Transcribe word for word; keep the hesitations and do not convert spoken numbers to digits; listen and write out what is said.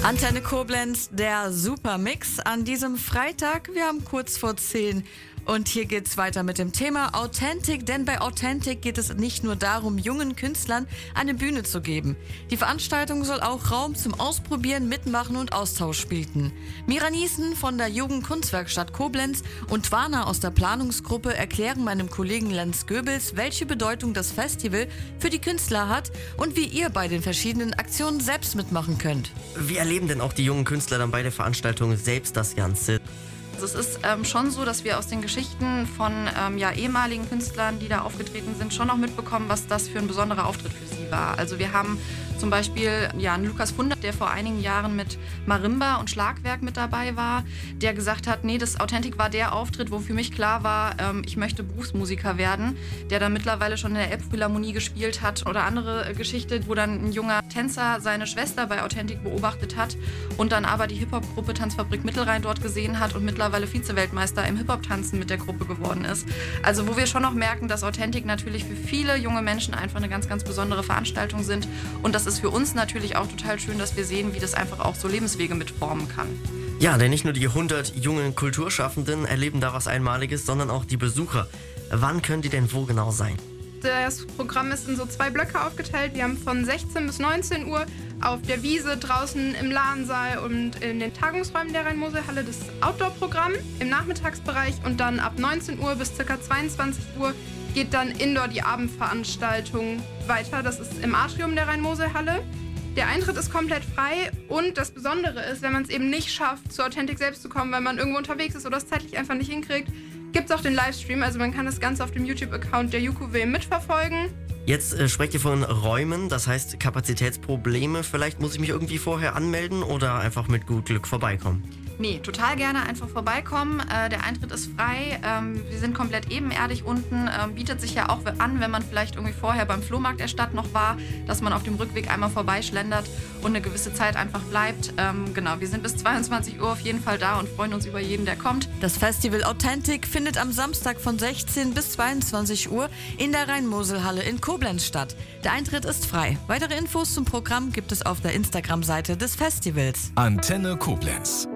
Antenne Koblenz, der Supermix an diesem Freitag. Wir haben kurz vor zehn und hier geht's weiter mit dem Thema Authentic, denn bei Authentic geht es nicht nur darum, jungen Künstlern eine Bühne zu geben. Die Veranstaltung soll auch Raum zum Ausprobieren, Mitmachen und Austausch bieten. Mira Niesen von der Jugendkunstwerkstatt Koblenz und Twana aus der Planungsgruppe erklären meinem Kollegen Lenz Goebbels, welche Bedeutung das Festival für die Künstler hat und wie ihr bei den verschiedenen Aktionen selbst mitmachen könnt. Wie erleben denn auch die jungen Künstler dann bei der Veranstaltung selbst das Ganze? Also es ist ähm, schon so, dass wir aus den Geschichten von ähm, ja, ehemaligen Künstlern, die da aufgetreten sind, schon auch mitbekommen, was das für ein besonderer Auftritt für sie war. Also wir haben zum Beispiel ja, einen Lukas Funder, der vor einigen Jahren mit Marimba und Schlagwerk mit dabei war, der gesagt hat, nee, das Authentic war der Auftritt, wo für mich klar war, ähm, ich möchte Berufsmusiker werden, der dann mittlerweile schon in der Elbphilharmonie gespielt hat oder andere äh, Geschichte, wo dann ein junger Tänzer seine Schwester bei Authentic beobachtet hat und dann aber die Hip-Hop-Gruppe Tanzfabrik Mittelrhein dort gesehen hat und mittlerweile Vize-Weltmeister im Hip-Hop-Tanzen mit der Gruppe geworden ist. Also wo wir schon noch merken, dass Authentic natürlich für viele junge Menschen einfach eine ganz, ganz besondere Veranstaltung sind und das ist für uns natürlich auch total schön, dass wir sehen, wie das einfach auch so Lebenswege mitformen kann. Ja, denn nicht nur die hundert jungen Kulturschaffenden erleben da was Einmaliges, sondern auch die Besucher. Wann können die denn wo genau sein? Das Programm ist in so zwei Blöcke aufgeteilt. Wir haben von sechzehn bis neunzehn Uhr auf der Wiese, draußen im Ladensaal und in den Tagungsräumen der Rhein-Mosel-Halle das Outdoor-Programm im Nachmittagsbereich und dann ab neunzehn Uhr bis ca. zweiundzwanzig Uhr geht dann Indoor die Abendveranstaltung weiter. Das ist im Atrium der Rhein-Mosel-Halle. Der Eintritt ist komplett frei und das Besondere ist, wenn man es eben nicht schafft, zu Authentic selbst zu kommen, weil man irgendwo unterwegs ist oder es zeitlich einfach nicht hinkriegt, gibt es auch den Livestream. Also man kann das Ganze auf dem YouTube-Account der JuKoW mitverfolgen. Jetzt äh, sprecht ihr von Räumen, das heißt Kapazitätsprobleme. Vielleicht muss ich mich irgendwie vorher anmelden oder einfach mit gut Glück vorbeikommen. Nee, total gerne einfach vorbeikommen. Äh, der Eintritt ist frei. Ähm, wir sind komplett ebenerdig unten. Ähm, bietet sich ja auch an, wenn man vielleicht irgendwie vorher beim Flohmarkt der Stadt noch war, dass man auf dem Rückweg einmal vorbeischlendert und eine gewisse Zeit einfach bleibt. Ähm, genau, wir sind bis zweiundzwanzig Uhr auf jeden Fall da und freuen uns über jeden, der kommt. Das Festival Authentic findet am Samstag von sechzehn bis zweiundzwanzig Uhr in der Rhein-Mosel-Halle in Koblenz statt. Der Eintritt ist frei. Weitere Infos zum Programm gibt es auf der Instagram-Seite des Festivals. Antenne Koblenz.